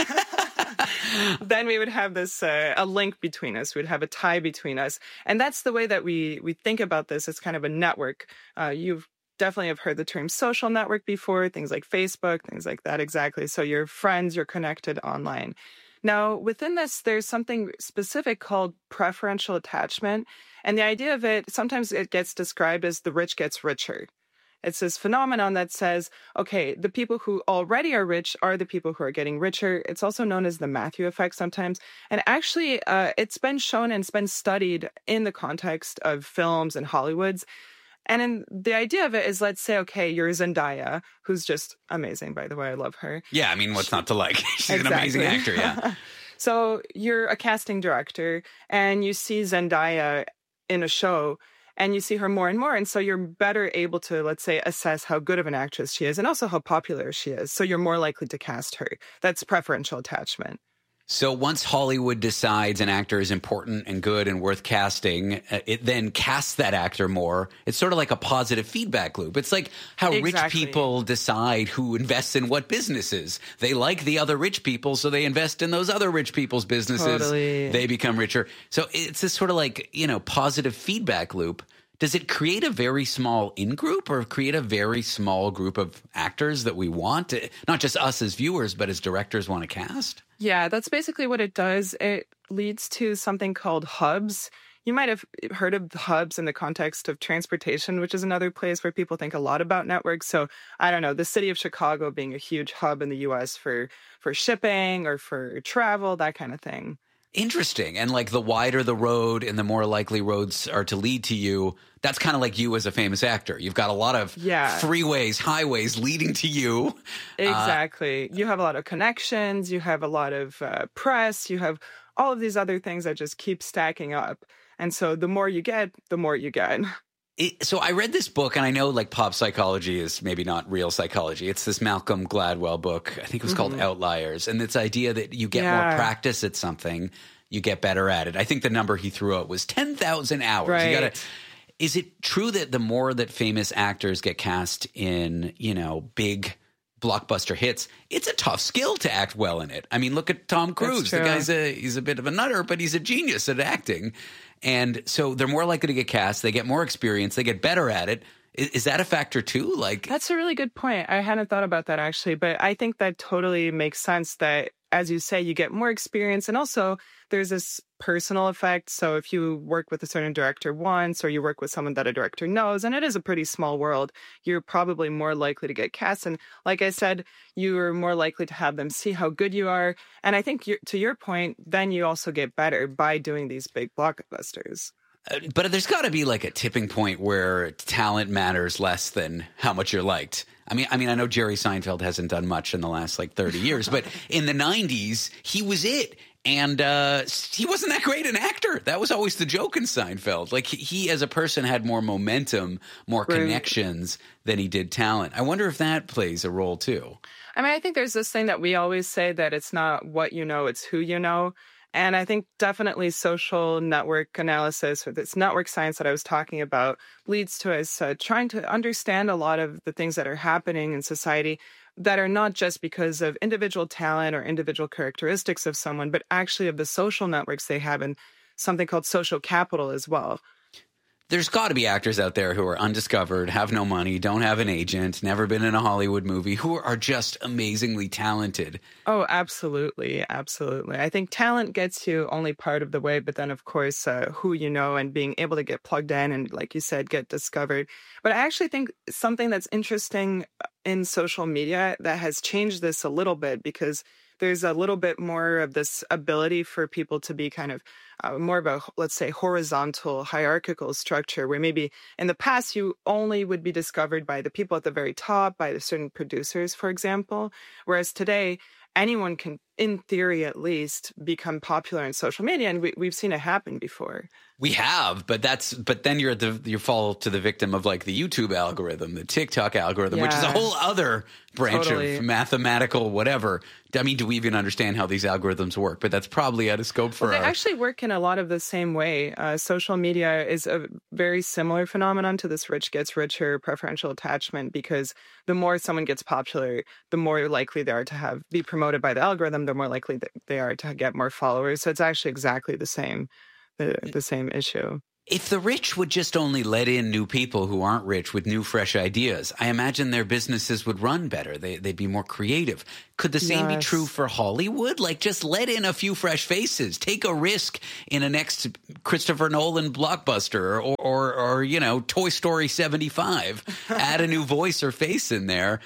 [SPEAKER 20] Then we would have this a link between us. We'd have a tie between us, and that's the way that we think about this as kind of a network. You've definitely have heard the term social network before, things like Facebook, things like that. Exactly. So you're friends, you're connected online. Now, within this, there's something specific called preferential attachment. And the idea of it, sometimes it gets described as the rich gets richer. It's this phenomenon that says, okay, the people who already are rich are the people who are getting richer. It's also known as the Matthew effect sometimes. And actually, it's been shown and it's been studied in the context of films and Hollywoods. And the idea of it is, let's say, okay, you're Zendaya, who's just amazing, by the way. I love her.
[SPEAKER 8] Yeah, I mean, what's not to like? She's an amazing actor, yeah.
[SPEAKER 20] So you're a casting director, and you see Zendaya in a show, and you see her more and more. And so you're better able to, let's say, assess how good of an actress she is, and also how popular she is. So you're more likely to cast her. That's preferential attachment.
[SPEAKER 8] So once Hollywood decides an actor is important and good and worth casting, it then casts that actor more. It's sort of like a positive feedback loop. It's like how rich people decide who invests in what businesses. They like the other rich people, so they invest in those other rich people's businesses.
[SPEAKER 20] Totally.
[SPEAKER 8] They become richer. So it's this sort of like, positive feedback loop. Does it create a very small in-group or create a very small group of actors that we want? Not just us as viewers, but as directors want to cast?
[SPEAKER 20] Yeah, that's basically what it does. It leads to something called hubs. You might have heard of hubs in the context of transportation, which is another place where people think a lot about networks. So I don't know, the city of Chicago being a huge hub in the U.S. for shipping or for travel, that kind of thing.
[SPEAKER 8] Interesting. And like the wider the road and the more likely roads are to lead to you, that's kind of like you as a famous actor. You've got a lot of freeways, highways leading to you.
[SPEAKER 20] Exactly. You have a lot of connections. You have a lot of press. You have all of these other things that just keep stacking up. And so the more you get, the more you get.
[SPEAKER 8] So I read this book, and I know like pop psychology is maybe not real psychology. It's this Malcolm Gladwell book. I think it was called Outliers. And it's idea that you get more practice at something, you get better at it. I think the number he threw out was 10,000 hours.
[SPEAKER 20] Right.
[SPEAKER 8] Is it true that the more that famous actors get cast in, big blockbuster hits, it's a tough skill to act well in it? I mean, look at Tom Cruise. The guy's he's a bit of a nutter, but he's a genius at acting. And so they're more likely to get cast. They get more experience. They get better at it. Is that a factor too?
[SPEAKER 20] That's a really good point. I hadn't thought about that actually, but I think that totally makes sense that, as you say, you get more experience, and also there's this personal effect. So if you work with a certain director once, or you work with someone that a director knows, and it is a pretty small world, you're probably more likely to get cast. And like I said, you're more likely to have them see how good you are. And I think to your point, then you also get better by doing these big blockbusters.
[SPEAKER 8] But there's got to be like a tipping point where talent matters less than how much you're liked. I mean, I know Jerry Seinfeld hasn't done much in the last 30 years, but in the 90s, he was it. And he wasn't that great an actor. That was always the joke in Seinfeld. Like he as a person had more momentum, more connections than he did talent. I wonder if that plays a role too.
[SPEAKER 20] I mean, I think there's this thing that we always say that it's not what you know, it's who you know. And I think definitely social network analysis, or this network science that I was talking about, leads to us trying to understand a lot of the things that are happening in society that are not just because of individual talent or individual characteristics of someone, but actually of the social networks they have, and something called social capital as well.
[SPEAKER 8] There's got to be actors out there who are undiscovered, have no money, don't have an agent, never been in a Hollywood movie, who are just amazingly talented.
[SPEAKER 20] Oh, absolutely. Absolutely. I think talent gets you only part of the way, but then, of course, who you know and being able to get plugged in and, like you said, get discovered. But I actually think something that's interesting in social media that has changed this a little bit, because there's a little bit more of this ability for people to be kind of more of a, let's say, horizontal hierarchical structure, where maybe in the past you only would be discovered by the people at the very top, by the certain producers, for example. Whereas today, anyone can, in theory at least, become popular in social media, and we've seen it happen before.
[SPEAKER 8] We have, but then you fall to the victim of like the YouTube algorithm, the TikTok algorithm, which is a whole other branch of mathematical whatever. I mean, do we even understand how these algorithms work? But that's probably out of scope for
[SPEAKER 20] They actually work in a lot of the same way. Social media is a very similar phenomenon to this rich gets richer preferential attachment, because the more someone gets popular, the more likely they are to be promoted by the algorithm, the more likely they are to get more followers. So it's actually exactly the same issue.
[SPEAKER 8] If the rich would just only let in new people who aren't rich with new, fresh ideas, I imagine their businesses would run better. They'd be more creative. Could the same be true for Hollywood? Like, just let in a few fresh faces. Take a risk in a next Christopher Nolan blockbuster or you know, Toy Story 75. Add a new voice or face in there.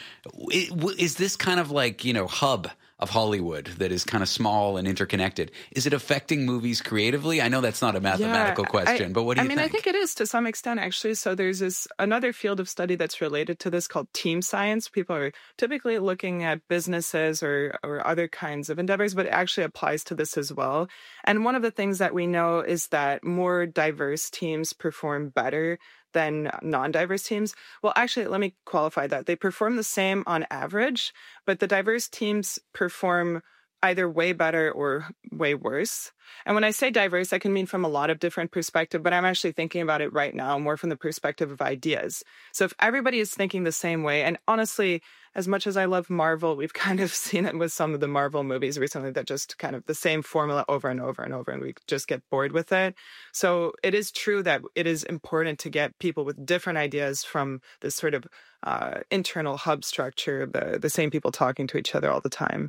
[SPEAKER 8] Is this kind of like, you know, hub of Hollywood that is kind of small and interconnected? Is it affecting movies creatively? I know that's not a mathematical question, but what do you think?
[SPEAKER 20] I think it is to some extent, actually. So there's another field of study that's related to this called team science. People are typically looking at businesses or other kinds of endeavors, but it actually applies to this as well. And one of the things that we know is that more diverse teams perform better than non-diverse teams. Well, actually, let me qualify that. They perform the same on average, but the diverse teams perform either way better or way worse. And when I say diverse, I can mean from a lot of different perspectives, but I'm actually thinking about it right now more from the perspective of ideas. So if everybody is thinking the same way, and honestly, as much as I love Marvel, we've kind of seen it with some of the Marvel movies recently that just kind of the same formula over and over and over, and we just get bored with it. So it is true that it is important to get people with different ideas from this sort of internal hub structure, the same people talking to each other all the time.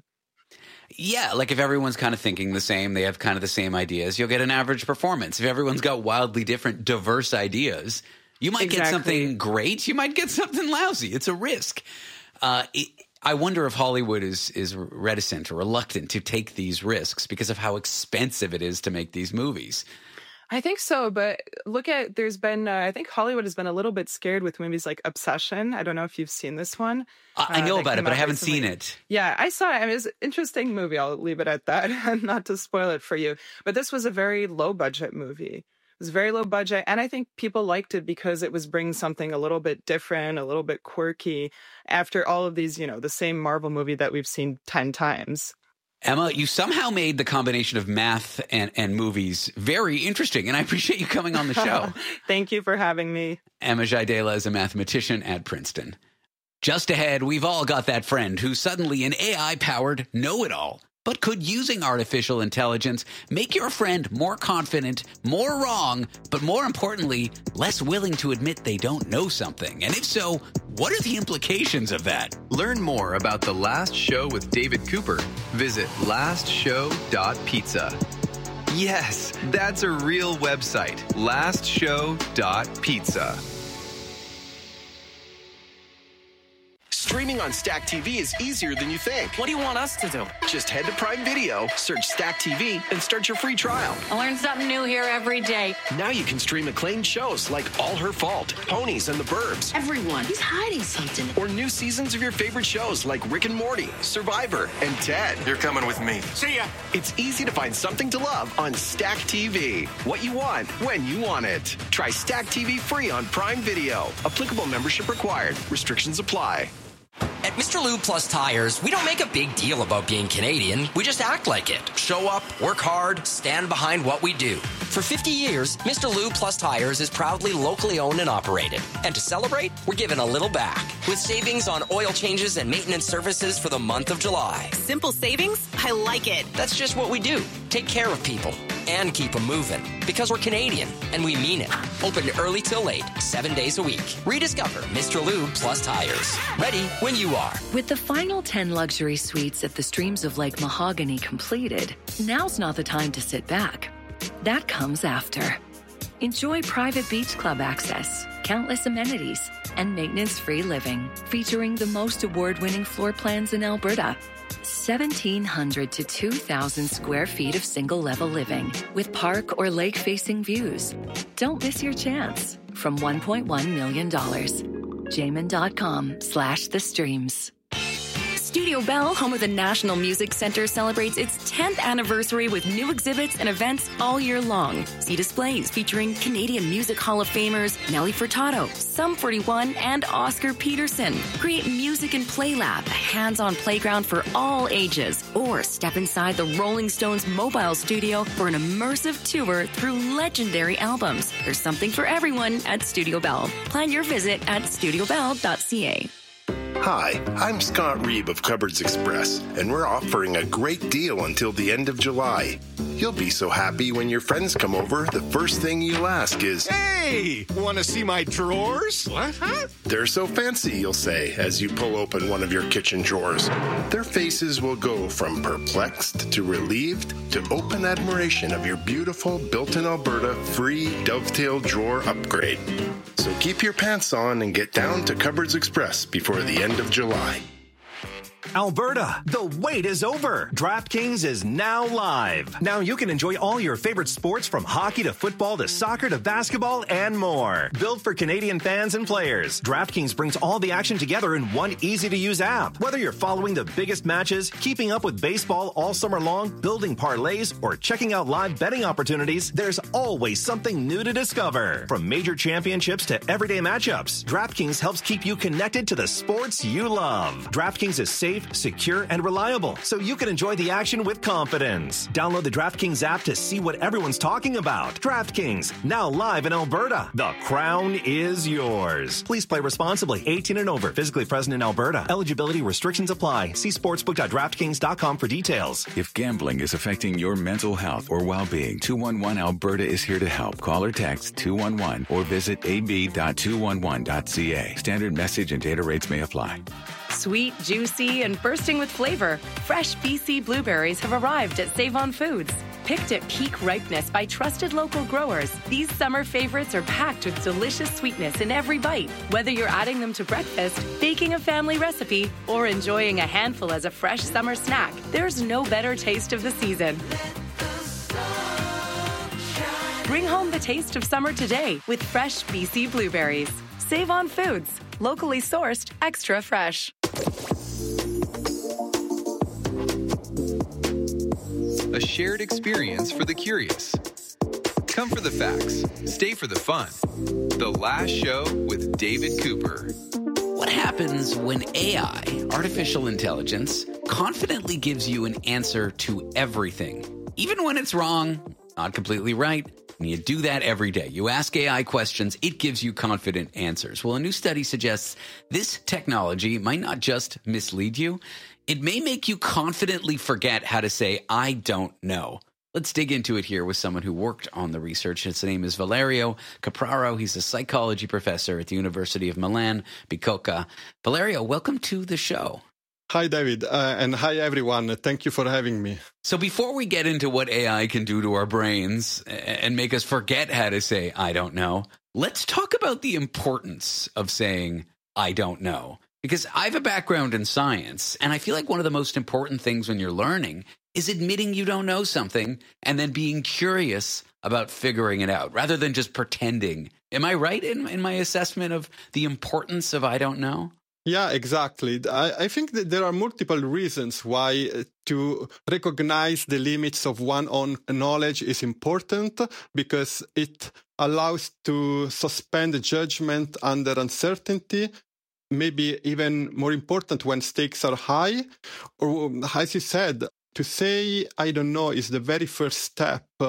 [SPEAKER 8] Yeah, like if everyone's kind of thinking the same, they have kind of the same ideas, you'll get an average performance. If everyone's got wildly different, diverse ideas, you might get something great, you might get something lousy. It's a risk. I wonder if Hollywood is reticent or reluctant to take these risks because of how expensive it is to make these movies.
[SPEAKER 20] I think so, but there's been, I think Hollywood has been a little bit scared with movies like Obsession. I don't know if you've seen this one.
[SPEAKER 8] I know about it, but I haven't seen it.
[SPEAKER 20] Yeah, I saw it. I mean, it's an interesting movie. I'll leave it at that, not to spoil it for you. But this was a very low-budget movie. It was very low budget, and I think people liked it because it was bringing something a little bit different, a little bit quirky, after all of these, you know, the same Marvel movie that we've seen 10 times.
[SPEAKER 8] Emma, you somehow made the combination of math and movies very interesting, and I appreciate you coming on the show.
[SPEAKER 20] Thank you for having me.
[SPEAKER 8] Emma Jaidela is a mathematician at Princeton. Just ahead, we've all got that friend who's suddenly an AI-powered know-it-all. But could using artificial intelligence make your friend more confident, more wrong, but more importantly, less willing to admit they don't know something? And if so, what are the implications of that?
[SPEAKER 27] Learn more about The Last Show with David Cooper. Visit lastshow.pizza. Yes, that's a real website. lastshow.pizza.
[SPEAKER 3] Streaming on Stack TV is easier than you think.
[SPEAKER 12] What do you want us to do?
[SPEAKER 3] Just head to Prime Video, search Stack TV, and start your free trial.
[SPEAKER 12] I learn something new here every day.
[SPEAKER 3] Now you can stream acclaimed shows like All Her Fault, Ponies, and the Burbs.
[SPEAKER 12] Everyone, he's hiding something.
[SPEAKER 3] Or new seasons of your favorite shows like Rick and Morty, Survivor, and Ted.
[SPEAKER 19] You're coming with me.
[SPEAKER 3] See ya. It's easy to find something to love on Stack TV. What you want, when you want it. Try Stack TV free on Prime Video. Applicable membership required. Restrictions apply.
[SPEAKER 17] At Mr. Lube Plus Tires, we don't make a big deal about being Canadian. We just act like it. Show up, work hard, stand behind what we do. For 50 years, Mr. Lube Plus Tires is proudly locally owned and operated. And to celebrate, we're giving a little back with savings on oil changes and maintenance services for the month of July.
[SPEAKER 15] Simple savings? I like it.
[SPEAKER 17] That's just what we do. Take care of people. and keep them moving. Because we're Canadian, and we mean it. Open early till late, 7 days a week. Rediscover Mr. Lube Plus Tires. Ready when you are.
[SPEAKER 4] With the final 10 luxury suites at the Streams of Lake Mahogany completed, now's not the time to sit back. That comes after. Enjoy private beach club access, countless amenities, and maintenance-free living, featuring the most award-winning floor plans in Alberta. 1,700 to 2,000 square feet of single-level living with park or lake-facing views. Don't miss your chance. From $1.1 million. Jamin.com/the streams.
[SPEAKER 5] Studio Bell, home of the National Music Center, celebrates its 10th anniversary with new exhibits and events all year long. See displays featuring Canadian Music Hall of Famers Nelly Furtado, Sum 41, and Oscar Peterson. Create Music and Play Lab, a hands-on playground for all ages. Or step inside the Rolling Stones mobile studio for an immersive tour through legendary albums. There's something for everyone at Studio Bell. Plan your visit at studiobell.ca.
[SPEAKER 6] Hi, I'm Scott Reeb of Cupboards Express, and we're offering a great deal until the end of July. You'll be so happy when your friends come over, the first thing you'll ask is,
[SPEAKER 19] "Hey, want to see my drawers?"
[SPEAKER 6] "What, huh?" "They're so fancy," you'll say as you pull open one of your kitchen drawers. Their faces will go from perplexed to relieved to open admiration of your beautiful built-in Alberta free dovetail drawer upgrade. So keep your pants on and get down to Cupboards Express before the end of July.
[SPEAKER 22] Alberta, the wait is over. DraftKings is now live. Now you can enjoy all your favorite sports from hockey to football to soccer to basketball and more. Built for Canadian fans and players, DraftKings brings all the action together in one easy-to-use app. Whether you're following the biggest matches, keeping up with baseball all summer long, building parlays, or checking out live betting opportunities, there's always something new to discover. From major championships to everyday matchups, DraftKings helps keep you connected to the sports you love. DraftKings is safe, secure, and reliable, so you can enjoy the action with confidence. Download the DraftKings app to see what everyone's talking about. DraftKings, now live in Alberta. The crown is yours. Please play responsibly. 18 and over. Physically present in Alberta. Eligibility restrictions apply. See sportsbook.draftkings.com for details.
[SPEAKER 23] If gambling is affecting your mental health or well-being, 211 Alberta is here to help. Call or text 211 or visit ab.211.ca. Standard message and data rates may apply.
[SPEAKER 24] Sweet, juicy, and bursting with flavor, fresh BC blueberries have arrived at Save-On Foods. Picked at peak ripeness by trusted local growers, these summer favorites are packed with delicious sweetness in every bite. Whether you're adding them to breakfast, baking a family recipe, or enjoying a handful as a fresh summer snack, there's no better taste of the season. Bring home the taste of summer today with fresh BC blueberries. Save-On Foods, locally sourced, extra fresh.
[SPEAKER 27] A shared experience for the curious. Come for the facts, stay for the fun. The Last Show with David Cooper.
[SPEAKER 8] What happens when AI, artificial intelligence, confidently gives you an answer to everything? Even when it's wrong, not completely right. And you do that every day. You ask AI questions, it gives you confident answers. Well, a new study suggests this technology might not just mislead you, it may make you confidently forget how to say, I don't know. Let's dig into it here with someone who worked on the research. His name is Valerio Capraro. He's a psychology professor at the University of Milan, Bicocca. Valerio, welcome to the show.
[SPEAKER 25] Hi, David, and hi, everyone. Thank you for having me.
[SPEAKER 8] So before we get into what AI can do to our brains and make us forget how to say, I don't know, let's talk about the importance of saying, I don't know. Because I have a background in science, and I feel like one of the most important things when you're learning is admitting you don't know something and then being curious about figuring it out rather than just pretending. Am I right in my assessment of the importance of I don't know?
[SPEAKER 25] Yeah, exactly. I think that there are multiple reasons why to recognize the limits of one's own knowledge is important, because it allows to suspend judgment under uncertainty, maybe even more important when stakes are high. Or, as you said, to say I don't know is the very first step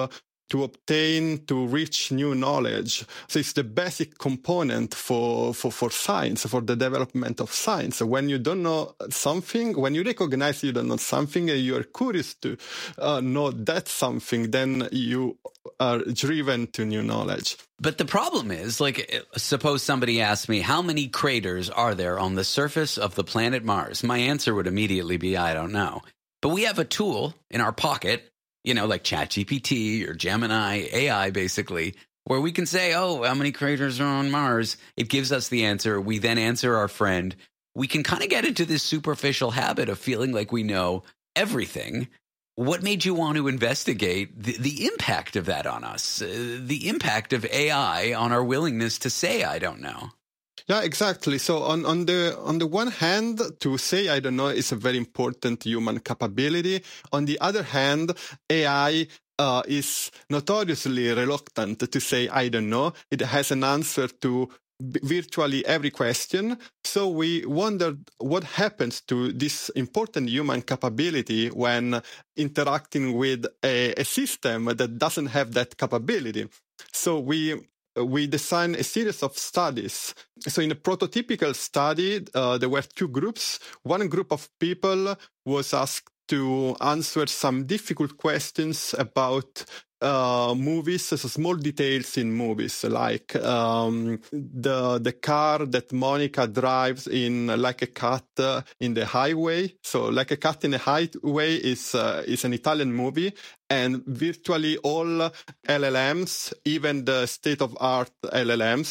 [SPEAKER 25] to reach new knowledge. So it's the basic component for science, for the development of science. When you don't know something, when you recognize you don't know something, and you are curious to know that something, then you are driven to new knowledge.
[SPEAKER 8] But the problem is, like, suppose somebody asked me, how many craters are there on the surface of the planet Mars? My answer would immediately be, I don't know. But we have a tool in our pocket, like ChatGPT or Gemini, AI basically, where we can say, oh, how many craters are on Mars? It gives us the answer. We then answer our friend. We can kind of get into this superficial habit of feeling like we know everything. What made you want to investigate the impact of that on us, the impact of AI on our willingness to say, I don't know?
[SPEAKER 25] Yeah, exactly. So on the one hand, to say I don't know is a very important human capability. On the other hand, AI is notoriously reluctant to say I don't know. It has an answer to virtually every question. So we wondered what happens to this important human capability when interacting with a system that doesn't have that capability. So we designed a series of studies. So in a prototypical study, there were two groups. One group of people was asked to answer some difficult questions about movies, so small details in movies, like the car that Monica drives in Like a Cat in the Highway. So Like a Cat in the Highway is an Italian movie, and virtually all LLMs, even the state-of-art LLMs,